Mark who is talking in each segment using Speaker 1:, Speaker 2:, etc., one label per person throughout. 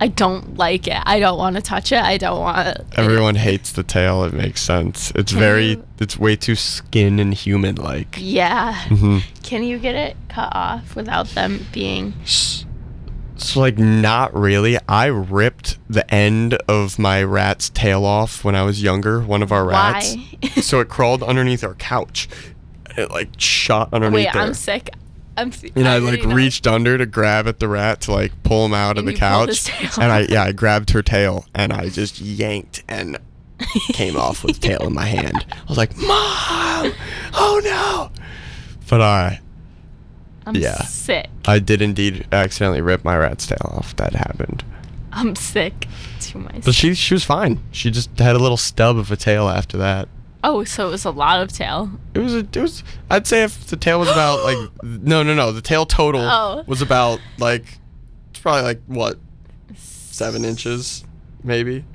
Speaker 1: I don't like it. I don't want to touch it. I don't want.
Speaker 2: Everyone hates the tail. It makes sense. It's it's way too skin and human like.
Speaker 1: Yeah.
Speaker 2: Mm-hmm.
Speaker 1: Can you get it cut off without them being?
Speaker 2: So like not really. I ripped the end of my rat's tail off when I was younger. One of our rats.
Speaker 1: Why?
Speaker 2: So it crawled underneath our couch. It like shot underneath
Speaker 1: Wait,
Speaker 2: there.
Speaker 1: I'm sick.
Speaker 2: And I like reached under to grab at the rat to like pull him out of the couch. And I grabbed her tail and I just yanked and came off with the tail in my hand. I was like, Mom! Oh no! But
Speaker 1: I'm sick.
Speaker 2: I did indeed accidentally rip my rat's tail off. That happened.
Speaker 1: I'm sick to myself.
Speaker 2: But she was fine. She just had a little stub of a tail after that.
Speaker 1: Oh, so it was a lot of tail.
Speaker 2: It was. I'd say if the tail was about like no. The tail total was about like it's probably like what 7 inches maybe.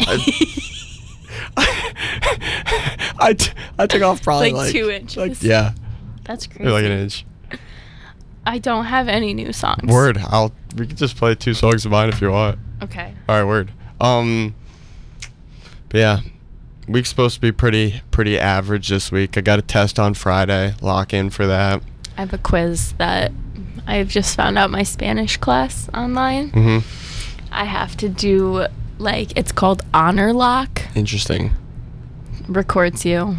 Speaker 2: I took off probably like
Speaker 1: 2 inches.
Speaker 2: Like, yeah,
Speaker 1: that's crazy.
Speaker 2: maybe like an inch.
Speaker 1: I don't have any new songs.
Speaker 2: Word. We could just play 2 songs of mine if you want.
Speaker 1: Okay.
Speaker 2: All right. Word. But yeah. Week's supposed to be pretty average this week. I got a test on Friday. Lock in for that.
Speaker 1: I have a quiz that I've just found out my Spanish class online.
Speaker 2: Mm-hmm.
Speaker 1: I have to do it's called Honor Lock.
Speaker 2: Interesting.
Speaker 1: Reports to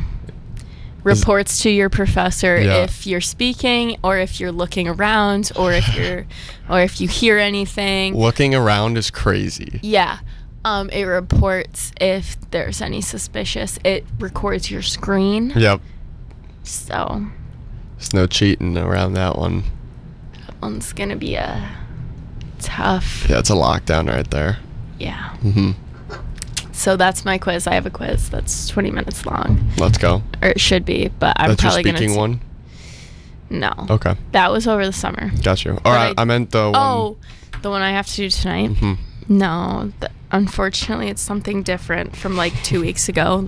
Speaker 1: your professor if you're speaking or if you're looking around or if you hear anything.
Speaker 2: Looking around is crazy.
Speaker 1: Yeah. It reports if there's any suspicious. It records your screen.
Speaker 2: Yep.
Speaker 1: So.
Speaker 2: There's no cheating around that one.
Speaker 1: That one's gonna be a tough.
Speaker 2: Yeah, it's a lockdown right there.
Speaker 1: Yeah.
Speaker 2: Mm-hmm.
Speaker 1: So that's my quiz. I have a quiz that's 20 minutes long.
Speaker 2: Let's go.
Speaker 1: Or it should be, but I'm
Speaker 2: that's
Speaker 1: probably
Speaker 2: your speaking
Speaker 1: gonna.
Speaker 2: One?
Speaker 1: No.
Speaker 2: Okay.
Speaker 1: That was over the summer.
Speaker 2: Got you. All right. I meant the one.
Speaker 1: Oh, the one I have to do tonight.
Speaker 2: Mm-hmm.
Speaker 1: No, unfortunately, it's something different from 2 weeks ago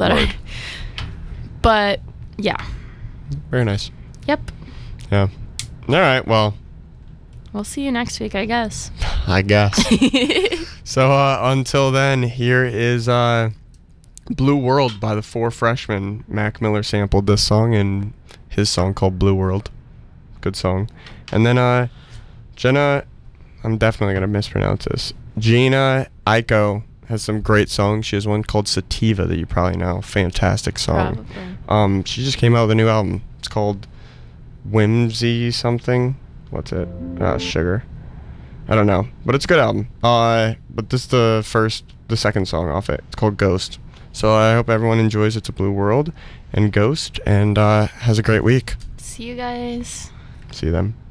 Speaker 1: But yeah.
Speaker 2: Very nice.
Speaker 1: Yep.
Speaker 2: Yeah. All right. Well.
Speaker 1: We'll see you next week, I guess.
Speaker 2: I guess. So until then, here is Blue World by the Four Freshmen. Mac Miller sampled this song in his song called Blue World. Good song. And then Jenna, I'm definitely going to mispronounce this. Gina Aiko has some great songs. She has one called Sativa that you probably know. Fantastic song.
Speaker 1: Probably.
Speaker 2: She just came out with a new album. It's called Whimsy something. What's it? Sugar. I don't know. But it's a good album. But this is the second song off it. It's called Ghost. So I hope everyone enjoys It's a Blue World and Ghost and has a great week.
Speaker 1: See you guys.
Speaker 2: See them.